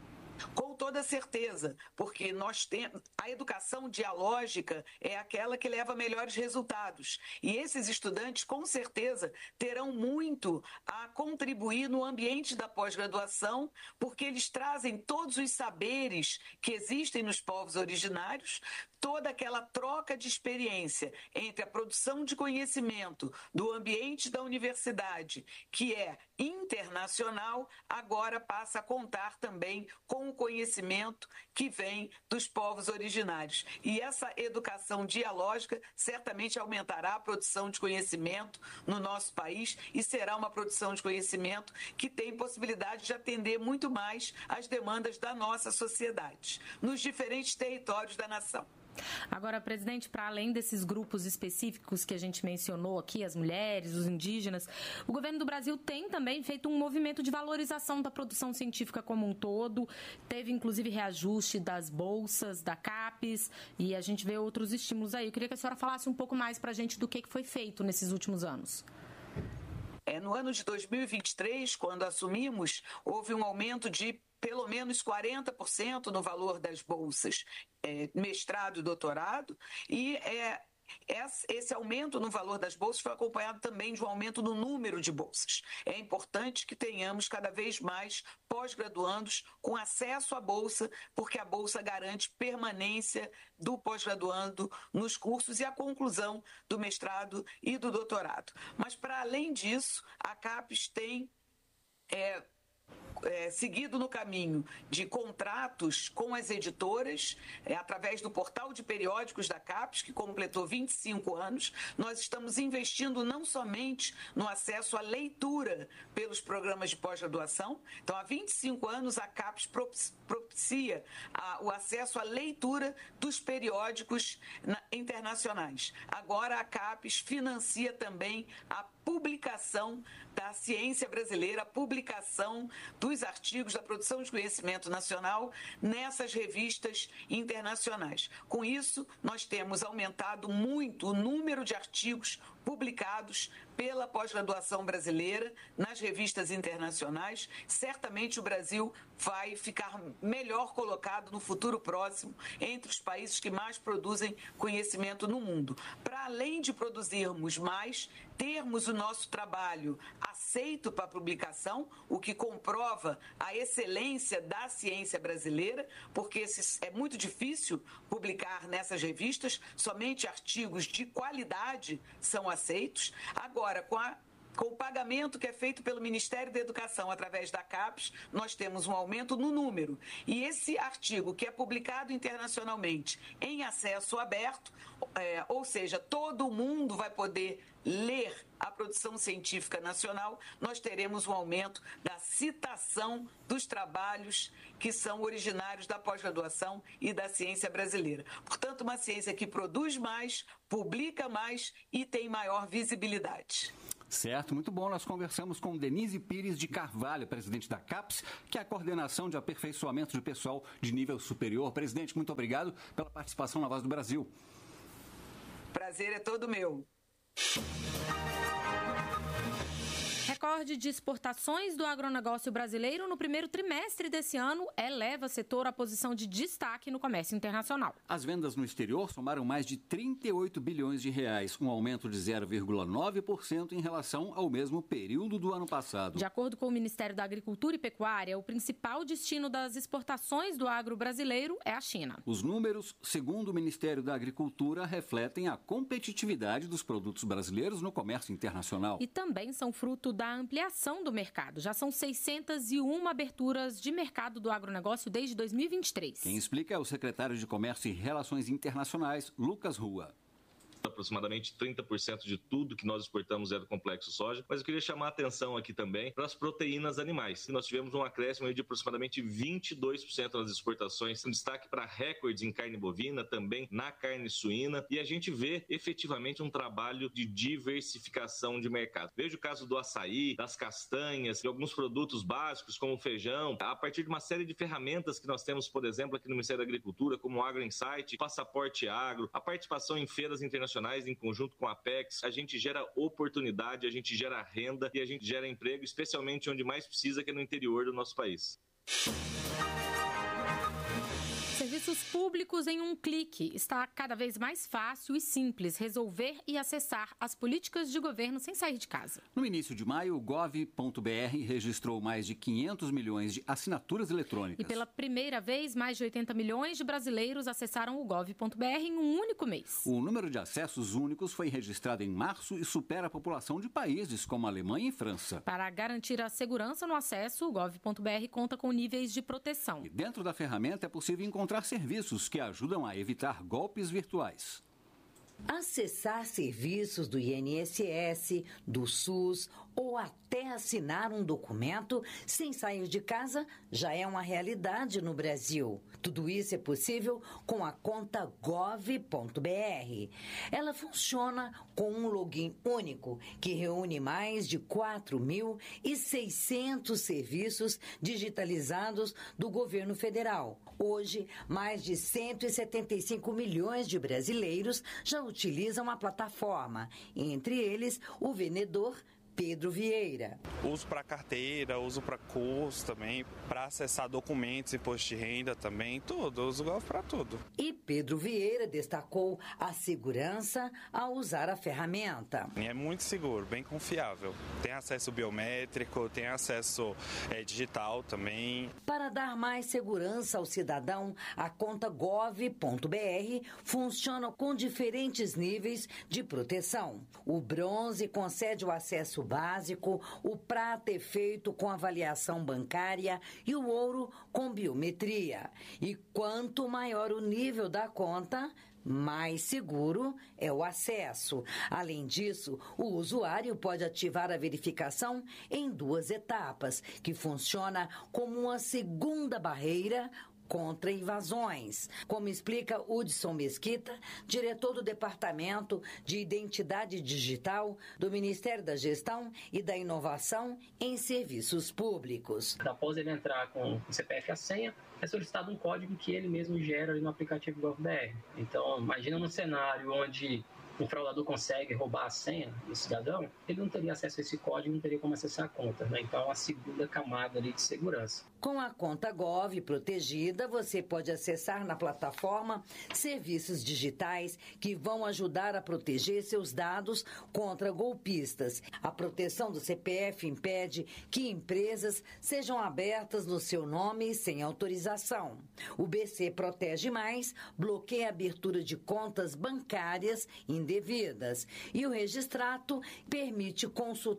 Com toda certeza, porque nós temos a educação dialógica é aquela que leva melhores resultados. E esses estudantes, com certeza, terão muito a contribuir no ambiente da pós-graduação, porque eles trazem todos os saberes que existem nos povos originários, toda aquela troca de experiência entre a produção de conhecimento do ambiente da universidade, que é internacional, agora passa a contar também com o conhecimento que vem dos povos originários. E essa educação dialógica certamente aumentará a produção de conhecimento no nosso país e será uma produção de conhecimento que tem possibilidade de atender muito mais às demandas da nossa sociedade, nos diferentes territórios da nação. Agora, presidente, para além desses grupos específicos que a gente mencionou aqui, as mulheres, os indígenas, o governo do Brasil tem também feito um movimento de valorização da produção científica como um todo. Teve, inclusive, reajuste das bolsas, da CAPES, e a gente vê outros estímulos aí. Eu queria que a senhora falasse um pouco mais para a gente do que foi feito nesses últimos anos. No ano de 2023, quando assumimos, houve um aumento de pelo menos 40% no valor das bolsas, mestrado e doutorado, e esse aumento no valor das bolsas foi acompanhado também de um aumento no número de bolsas. É importante que tenhamos cada vez mais pós-graduandos com acesso à bolsa, porque a bolsa garante permanência do pós-graduando nos cursos e a conclusão do mestrado e do doutorado. Mas, para além disso, a CAPES tem seguido no caminho de contratos com as editoras, através do portal de periódicos da CAPES, que completou 25 anos. Nós estamos investindo não somente no acesso à leitura pelos programas de pós-graduação. Então, há 25 anos, a CAPES propicia o acesso à leitura dos periódicos internacionais. Agora, a CAPES financia também a publicação da ciência brasileira, a publicação dos artigos da produção de conhecimento nacional nessas revistas internacionais. Com isso, nós temos aumentado muito o número de artigos publicados pela pós-graduação brasileira nas revistas internacionais. Certamente o Brasil vai ficar melhor colocado no futuro próximo entre os países que mais produzem conhecimento no mundo. Para além de produzirmos mais, termos o nosso trabalho aceito para publicação, o que comprova a excelência da ciência brasileira, porque é muito difícil publicar nessas revistas, somente artigos de qualidade são aceitos. Agora, com o pagamento que é feito pelo Ministério da Educação através da CAPES, nós temos um aumento no número. E esse artigo que é publicado internacionalmente em acesso aberto, ou seja, todo mundo vai poder ler a produção científica nacional, nós teremos um aumento da citação dos trabalhos que são originários da pós-graduação e da ciência brasileira. Portanto, uma ciência que produz mais, publica mais e tem maior visibilidade. Certo, muito bom. Nós conversamos com Denise Pires de Carvalho, presidente da CAPES, que é a Coordenação de Aperfeiçoamento de Pessoal de Nível Superior. Presidente, muito obrigado pela participação na Voz do Brasil. Prazer é todo meu. Recorde de exportações do agronegócio brasileiro no primeiro trimestre desse ano eleva o setor à posição de destaque no comércio internacional. As vendas no exterior somaram mais de 38 bilhões de reais, um aumento de 0,9% em relação ao mesmo período do ano passado. De acordo com o Ministério da Agricultura e Pecuária, o principal destino das exportações do agro brasileiro é a China. Os números, segundo o Ministério da Agricultura, refletem a competitividade dos produtos brasileiros no comércio internacional. E também são fruto da ampliação do mercado. Já são 601 aberturas de mercado do agronegócio desde 2023. Quem explica é o secretário de Comércio e Relações Internacionais, Lucas Rua. Aproximadamente 30% de tudo que nós exportamos é do complexo soja, mas eu queria chamar a atenção aqui também para as proteínas animais. Nós tivemos um acréscimo de aproximadamente 22% nas exportações, um destaque para recordes em carne bovina, também na carne suína, e a gente vê efetivamente um trabalho de diversificação de mercado. Veja o caso do açaí, das castanhas, de alguns produtos básicos como o feijão, a partir de uma série de ferramentas que nós temos, por exemplo, aqui no Ministério da Agricultura, como o Agro Insight, Passaporte Agro, a participação em feiras internacionais em conjunto com a Apex, a gente gera oportunidade, a gente gera renda e a gente gera emprego, especialmente onde mais precisa, que é no interior do nosso país. Serviços públicos em um clique. Está cada vez mais fácil e simples resolver e acessar as políticas de governo sem sair de casa. No início de maio, o gov.br registrou mais de 500 milhões de assinaturas eletrônicas. E pela primeira vez, mais de 80 milhões de brasileiros acessaram o gov.br em um único mês. O número de acessos únicos foi registrado em março e supera a população de países como a Alemanha e França. Para garantir a segurança no acesso, o gov.br conta com níveis de proteção. E dentro da ferramenta é possível encontrar serviços que ajudam a evitar golpes virtuais. Acessar serviços do INSS, do SUS ou até assinar um documento sem sair de casa já é uma realidade no Brasil. Tudo isso é possível com a conta gov.br. Ela funciona com um login único que reúne mais de 4.600 serviços digitalizados do governo federal. Hoje, mais de 175 milhões de brasileiros já utilizam a plataforma, entre eles o vendedor Pedro Vieira. Uso para carteira, uso para curso também, para acessar documentos, imposto de renda também, tudo, uso o Gov para tudo. E Pedro Vieira destacou a segurança ao usar a ferramenta. É muito seguro, bem confiável. Tem acesso biométrico, tem acesso digital também. Para dar mais segurança ao cidadão, a conta gov.br funciona com diferentes níveis de proteção. O bronze concede o acesso básico, o prata é feito com avaliação bancária e o ouro com biometria. E quanto maior o nível da conta, mais seguro é o acesso. Além disso, o usuário pode ativar a verificação em 2 etapas, que funciona como uma segunda barreira contra invasões, como explica Hudson Mesquita, diretor do Departamento de Identidade Digital do Ministério da Gestão e da Inovação em Serviços Públicos. Após ele entrar com o CPF e a senha, é solicitado um código que ele mesmo gera ali no aplicativo GovBR. Então, imagina um cenário onde um fraudador consegue roubar a senha do cidadão, ele não teria acesso a esse código, não teria como acessar a conta, né? Então, é uma segunda camada ali de segurança. Com a conta Gov protegida, você pode acessar na plataforma serviços digitais que vão ajudar a proteger seus dados contra golpistas. A proteção do CPF impede que empresas sejam abertas no seu nome sem autorização. O BC Protege Mais bloqueia a abertura de contas bancárias indevidas e o Registrato permite consultar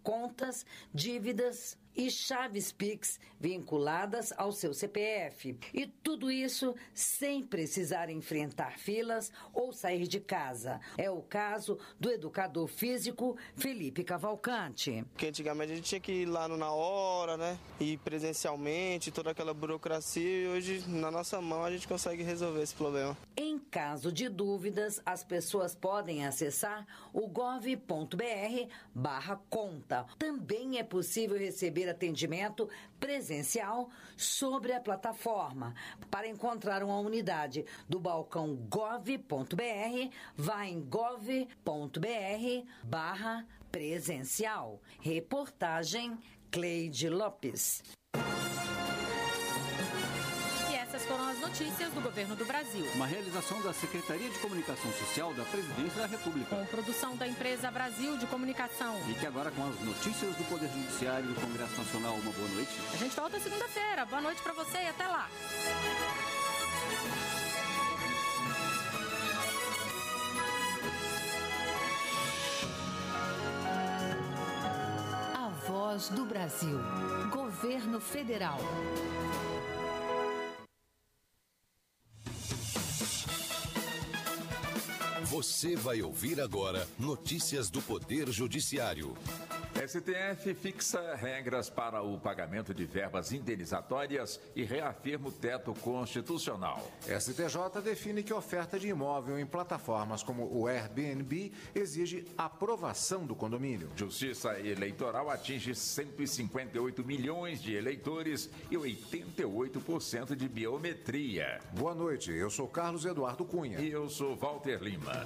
contas, dívidas e chaves Pix vinculadas ao seu CPF. E tudo isso sem precisar enfrentar filas ou sair de casa. É o caso do educador físico Felipe Cavalcante. Porque antigamente a gente tinha que ir lá na hora, né? Ir presencialmente, toda aquela burocracia, e hoje na nossa mão a gente consegue resolver esse problema. Em caso de dúvidas, as pessoas podem acessar o gov.br/conta. Também é possível receber atendimento presencial sobre a plataforma. Para encontrar uma unidade do balcão gov.br, vá em gov.br/presencial. Reportagem Cleide Lopes. Foram as notícias do Governo do Brasil. Uma realização da Secretaria de Comunicação Social da Presidência da República. Com produção da empresa Brasil de Comunicação. Fique agora com as notícias do Poder Judiciário e do Congresso Nacional. Uma boa noite. A gente volta segunda-feira. Boa noite para você e até lá. A Voz do Brasil. Governo Federal. Você vai ouvir agora notícias do Poder Judiciário. STF fixa regras para o pagamento de verbas indenizatórias e reafirma o teto constitucional. STJ define que oferta de imóvel em plataformas como o Airbnb exige aprovação do condomínio. Justiça Eleitoral atinge 158 milhões de eleitores e 88% de biometria. Boa noite, eu sou Carlos Eduardo Cunha. E eu sou Walter Lima.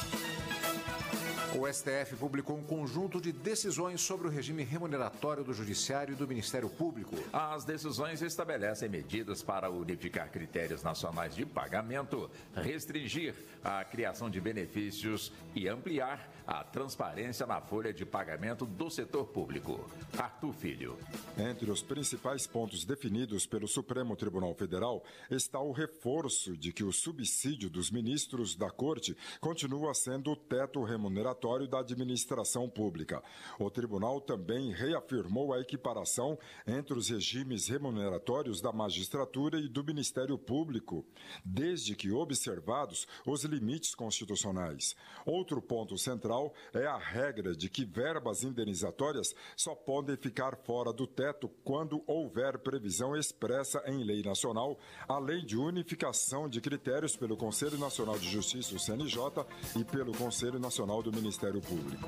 O STF publicou um conjunto de decisões sobre o regime remuneratório do Judiciário e do Ministério Público. As decisões estabelecem medidas para unificar critérios nacionais de pagamento, restringir a criação de benefícios e ampliar a transparência na folha de pagamento do setor público. Arthur Filho. Entre os principais pontos definidos pelo Supremo Tribunal Federal está o reforço de que o subsídio dos ministros da Corte continua sendo o teto remuneratório da administração pública. O tribunal também reafirmou a equiparação entre os regimes remuneratórios da magistratura e do Ministério Público, desde que observados os limites constitucionais. Outro ponto central é a regra de que verbas indenizatórias só podem ficar fora do teto quando houver previsão expressa em lei nacional, além de unificação de critérios pelo Conselho Nacional de Justiça, o CNJ, e pelo Conselho Nacional do Ministério Público.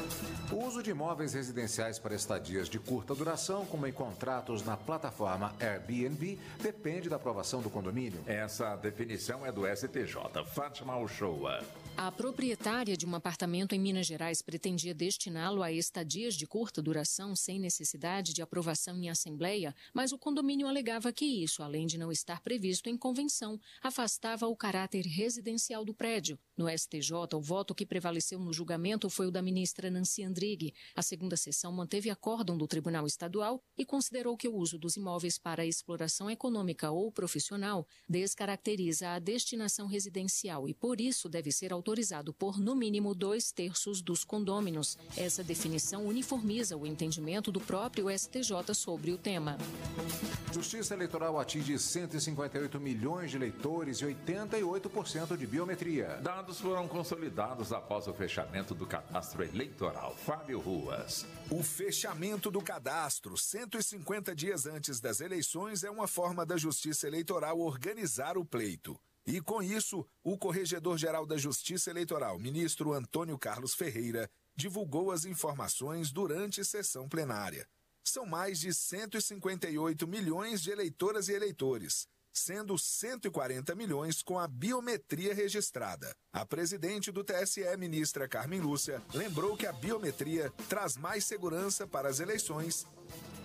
O uso de imóveis residenciais para estadias de curta duração, como em contratos na plataforma Airbnb, depende da aprovação do condomínio. Essa definição é do STJ. Fátima Uchoa. A proprietária de um apartamento em Minas Gerais pretendia destiná-lo a estadias de curta duração sem necessidade de aprovação em assembleia, mas o condomínio alegava que isso, além de não estar previsto em convenção, afastava o caráter residencial do prédio. No STJ, o voto que prevaleceu no julgamento foi o da ministra Nancy Andrighi. A segunda sessão manteve acórdão do Tribunal Estadual e considerou que o uso dos imóveis para exploração econômica ou profissional descaracteriza a destinação residencial e, por isso, deve ser autorizado por, no mínimo, 2/3 dos condôminos. Essa definição uniformiza o entendimento do próprio STJ sobre o tema. Justiça Eleitoral atinge 158 milhões de eleitores e 88% de biometria. Dados foram consolidados após o fechamento do cadastro eleitoral. Fábio Ruas. O fechamento do cadastro 150 dias antes das eleições é uma forma da Justiça Eleitoral organizar o pleito. E com isso, o Corregedor-Geral da Justiça Eleitoral, ministro Antônio Carlos Ferreira, divulgou as informações durante sessão plenária. São mais de 158 milhões de eleitoras e eleitores, sendo 140 milhões com a biometria registrada. A presidente do TSE, ministra Carmen Lúcia, lembrou que a biometria traz mais segurança para as eleições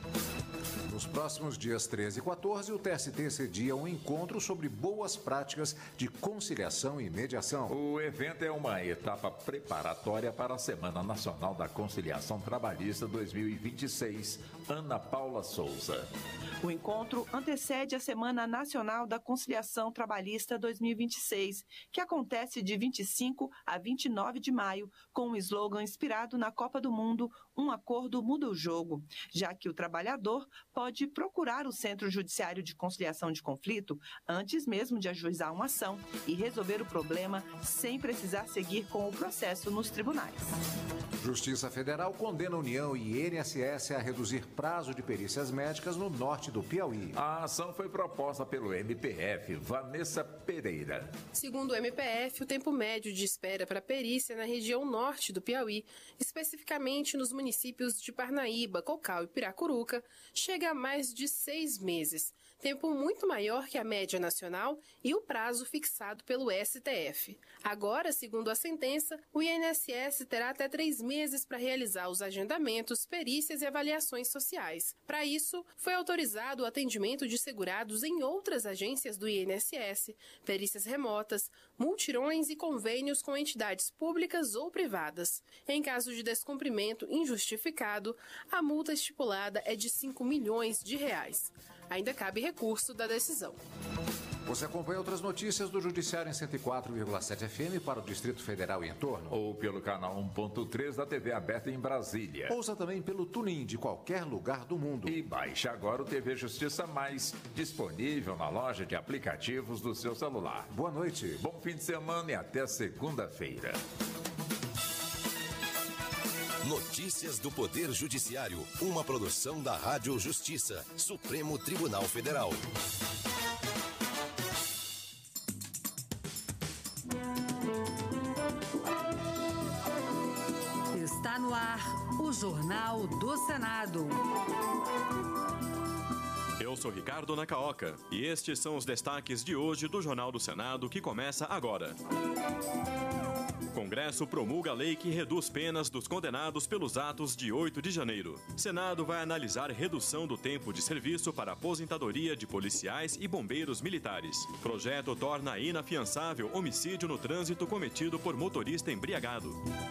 Nos próximos dias 13 e 14, o TST cedia um encontro sobre boas práticas de conciliação e mediação. O evento é uma etapa preparatória para a Semana Nacional da Conciliação Trabalhista 2026. Ana Paula Souza. O encontro antecede a Semana Nacional da Conciliação Trabalhista 2026, que acontece de 25 a 29 de maio, com um slogan inspirado na Copa do Mundo, "Um acordo muda o jogo", já que o trabalhador pode procurar o Centro Judiciário de Conciliação de Conflito antes mesmo de ajuizar uma ação e resolver o problema sem precisar seguir com o processo nos tribunais. Justiça Federal condena a União e INSS a reduzir prazo de perícias médicas no norte do Piauí. A ação foi proposta pelo MPF. Vanessa Pereira. Segundo o MPF, o tempo médio de espera para perícia na região norte do Piauí, especificamente nos municípios de Parnaíba, Cocal e Piracuruca, chega a mais de 6 meses, tempo muito maior que a média nacional e o prazo fixado pelo STF. Agora, segundo a sentença, o INSS terá até 3 meses para realizar os agendamentos, perícias e avaliações sociais. Para isso, foi autorizado o atendimento de segurados em outras agências do INSS, perícias remotas, multirões e convênios com entidades públicas ou privadas. Em caso de descumprimento injustificado, a multa estipulada é de R$5 milhões. Ainda cabe recurso da decisão. Você acompanha outras notícias do Judiciário em 104,7 FM para o Distrito Federal e entorno. Ou pelo canal 1.3 da TV aberta em Brasília. Ouça também pelo TuneIn de qualquer lugar do mundo. E baixe agora o TV Justiça Mais, disponível na loja de aplicativos do seu celular. Boa noite. Bom fim de semana e até segunda-feira. Notícias do Poder Judiciário, uma produção da Rádio Justiça, Supremo Tribunal Federal. Está no ar o Jornal do Senado. Eu sou Ricardo Nacaoca e estes são os destaques de hoje do Jornal do Senado que começa agora. Congresso promulga a lei que reduz penas dos condenados pelos atos de 8 de janeiro. Senado vai analisar redução do tempo de serviço para aposentadoria de policiais e bombeiros militares. Projeto torna inafiançável homicídio no trânsito cometido por motorista embriagado.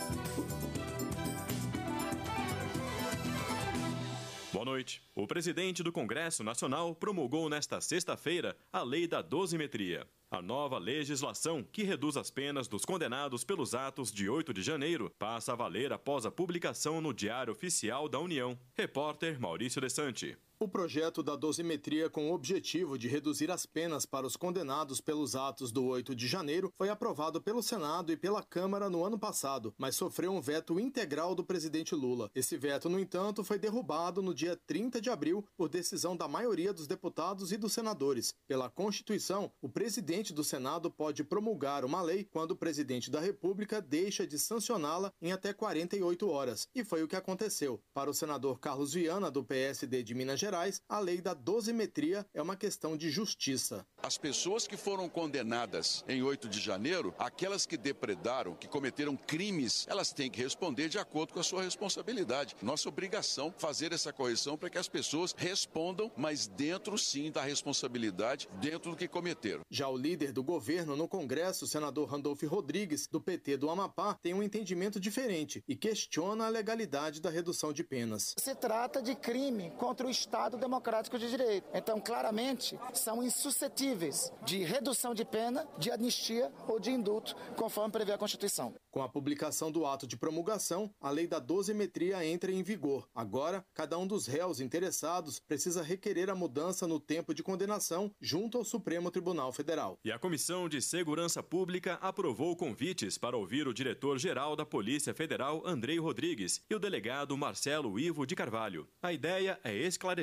Boa noite. O presidente do Congresso Nacional promulgou nesta sexta-feira a Lei da Dosimetria. A nova legislação, que reduz as penas dos condenados pelos atos de 8 de janeiro, passa a valer após a publicação no Diário Oficial da União. Repórter Maurício Desante. O projeto da dosimetria, com o objetivo de reduzir as penas para os condenados pelos atos do 8 de janeiro, foi aprovado pelo Senado e pela Câmara no ano passado, mas sofreu um veto integral do presidente Lula. Esse veto, no entanto, foi derrubado no dia 30 de abril por decisão da maioria dos deputados e dos senadores. Pela Constituição, o presidente do Senado pode promulgar uma lei quando o presidente da República deixa de sancioná-la em até 48 horas. E foi o que aconteceu. Para o senador Carlos Viana, do PSD de Minas Gerais, a lei da dosimetria é uma questão de justiça. As pessoas que foram condenadas em 8 de janeiro, aquelas que depredaram, que cometeram crimes, elas têm que responder de acordo com a sua responsabilidade. Nossa obrigação fazer essa correção para que as pessoas respondam, mas dentro sim da responsabilidade, dentro do que cometeram. Já o líder do governo no Congresso, o senador Randolfo Rodrigues, do PT do Amapá, tem um entendimento diferente e questiona a legalidade da redução de penas. Se trata de crime contra o Estado democrático de direito. Então, claramente, são insuscetíveis de redução de pena, de anistia ou de indulto, conforme prevê a Constituição. Com a publicação do ato de promulgação, a lei da dosimetria entra em vigor. Agora, cada um dos réus interessados precisa requerer a mudança no tempo de condenação junto ao Supremo Tribunal Federal. E a Comissão de Segurança Pública aprovou convites para ouvir o diretor-geral da Polícia Federal, Andrei Rodrigues, e o delegado Marcelo Ivo de Carvalho. A ideia é esclarecer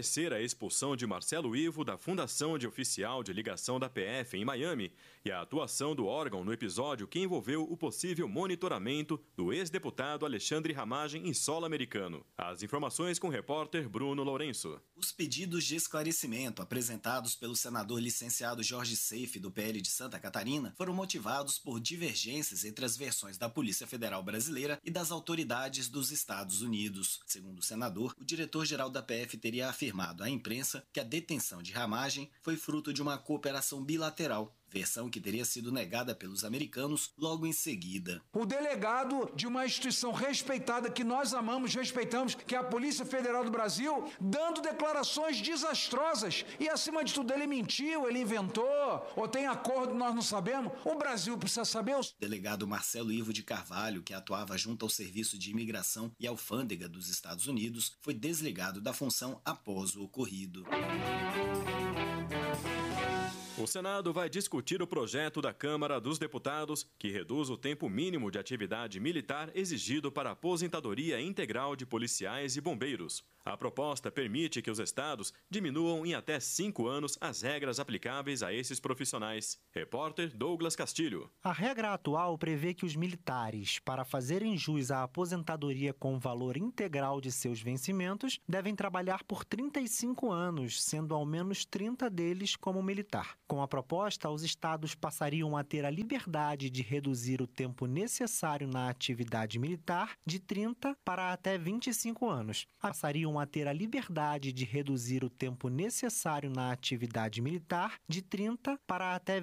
esclarecer a expulsão de Marcelo Ivo da Fundação de Oficial de Ligação da PF em Miami e a atuação do órgão no episódio que envolveu o possível monitoramento do ex-deputado Alexandre Ramagem em solo americano. As informações com o repórter Bruno Lourenço. Os pedidos de esclarecimento apresentados pelo senador licenciado Jorge Seife, do PL de Santa Catarina, foram motivados por divergências entre as versões da Polícia Federal Brasileira e das autoridades dos Estados Unidos. Segundo o senador, o diretor-geral da PF teria afirmado à imprensa que a detenção de Ramagem foi fruto de uma cooperação bilateral, versão que teria sido negada pelos americanos logo em seguida. O delegado de uma instituição respeitada que nós amamos, respeitamos, que é a Polícia Federal do Brasil, dando declarações desastrosas e, acima de tudo, ele mentiu, ele inventou, ou tem acordo, nós não sabemos. O Brasil precisa saber. O delegado Marcelo Ivo de Carvalho, que atuava junto ao Serviço de Imigração e Alfândega dos Estados Unidos, foi desligado da função após o ocorrido. O Senado vai discutir o projeto da Câmara dos Deputados que reduz o tempo mínimo de atividade militar exigido para a aposentadoria integral de policiais e bombeiros. A proposta permite que os estados diminuam em até 5 anos as regras aplicáveis a esses profissionais. Repórter Douglas Castilho. A regra atual prevê que os militares, para fazerem jus à aposentadoria com o valor integral de seus vencimentos, devem trabalhar por 35 anos, sendo ao menos 30 deles como militar. Com a proposta, os estados passariam a ter a liberdade de reduzir o tempo necessário na atividade militar de 30 para até 25 anos. Passariam a ter a liberdade de reduzir o tempo necessário na atividade militar de 30 para até